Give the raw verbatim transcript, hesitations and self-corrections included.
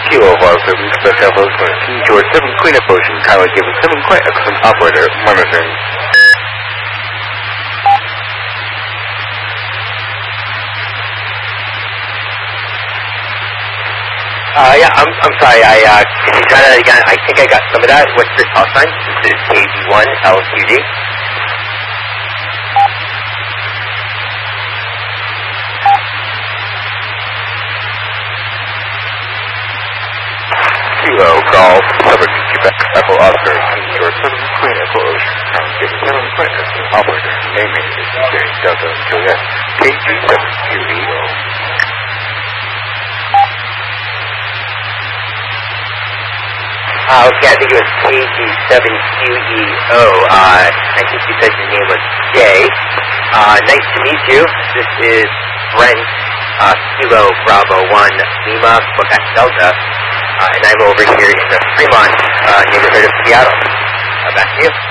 Kilo Bravo seven, Special Ocean, King George seven, Queen of Ocean, Kylo Gibbon seven, Quite Excellent Operator, monitoring. Uh, yeah, I'm, I'm sorry, I, uh, could you try that again? I think I got some of that. What's your call sign? This is K G one L Q D. Kilo Golf seven, Quebec Echo Oscar, King George seven, Queen Echo Ocean, Kylo Gibbon seven, Quite Excellent Operator, naming is D J Delta Juliet, K G seven Q E O. Uh, okay, I think it was K G seven Q E O. Uh, I think you said your name was Jay. Uh, nice to meet you. This is Brent, uh, Kilo Bravo one, Lima, Quebec Delta, uh, and I'm over here in the Fremont, uh, neighborhood of Seattle. Uh, back to you.